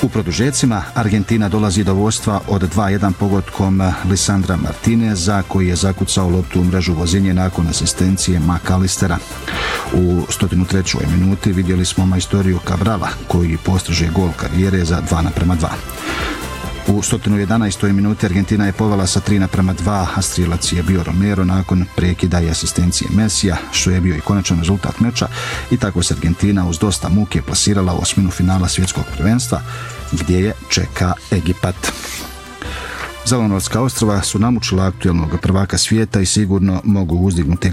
U produžecima Argentina dolazi do vodstva od 2-1 pogodkom Lisandra Martineza, koji je zakucao loptu u mrežu Vozinje nakon asistencije McAllistera. U 103. minuti vidjeli smo majstoriju Cabrala, koji postiže gol karijere za 2:2. U 111. minuti Argentina je povela sa 3:2, a strijelac je bio Romero nakon prekida i asistencije Messija, što je bio i konačan rezultat meča, i tako se Argentina uz dosta muke plasirala u osminu finala svjetskog prvenstva, gdje je čeka Egipat. Zelenortska ostrva su namučila aktuelnog prvaka svijeta i sigurno mogu uzdignuti